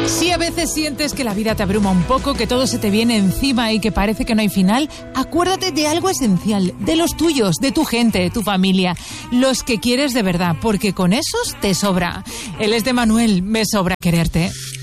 Si a veces sientes que la vida te abruma un poco, que todo se te viene encima y que parece que no hay final, acuérdate de algo esencial, de los tuyos, de tu gente, de tu familia, los que quieres de verdad, porque con esos te sobra. Él es de Manuel, me sobra quererte.